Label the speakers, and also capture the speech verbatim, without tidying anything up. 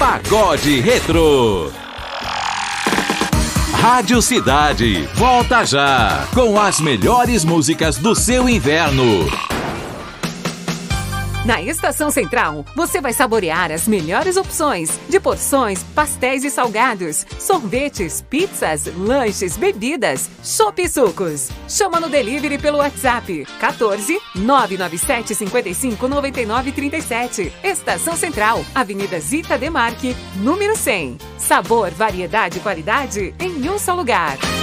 Speaker 1: Pagode Retrô. Rádio Cidade, volta já, com as melhores músicas do seu inverno.
Speaker 2: Na Estação Central, você vai saborear as melhores opções de porções, pastéis e salgados, sorvetes, pizzas, lanches, bebidas, chopp e sucos. Chama no delivery pelo WhatsApp quatorze, nove nove sete, cinco cinco, nove nove três sete. Estação Central, Avenida Zita Demarque, número cem. Sabor, variedade e qualidade em um só lugar.